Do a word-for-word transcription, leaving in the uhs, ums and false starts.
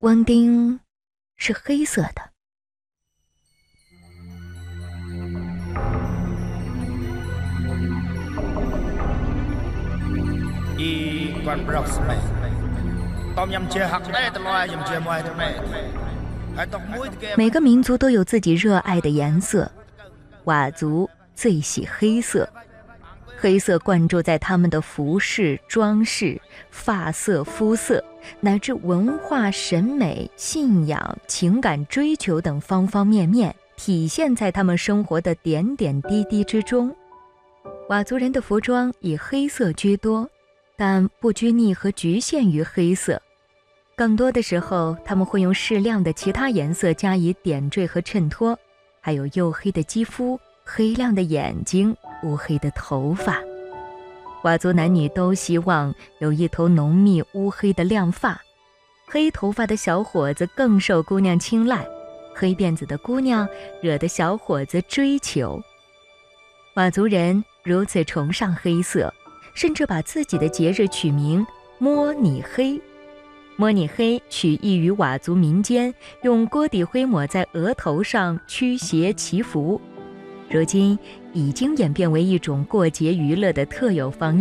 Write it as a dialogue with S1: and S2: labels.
S1: 翁丁是黑色的。每个民族都有自己热爱的颜色，佤族最喜黑色，黑色灌注在他们的服饰、装饰、发色、肤色，乃至文化、审美、信仰、情感追求等方方面面，体现在他们生活的点点滴滴之中。佤族人的服装以黑色居多，但不拘泥和局限于黑色，更多的时候他们会用适量的其他颜色加以点缀和衬托，还有黝黑的肌肤、黑亮的眼睛、乌黑的头发。佤族男女都希望有一头浓密乌黑的亮发，黑头发的小伙子更受姑娘青睐，黑辫子的姑娘惹得小伙子追求。佤族人如此崇尚黑色，甚至把自己的节日取名摸你黑。摸你黑取意于佤族民间用锅底灰抹在额头上驱邪祈福，如今已经演变为一种过节娱乐的特有方